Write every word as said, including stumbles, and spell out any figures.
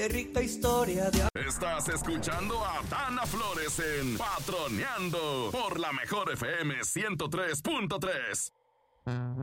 Qué rica historia de... Estás escuchando a Dana Flores en Patroneando por la Mejor F M ciento tres punto tres.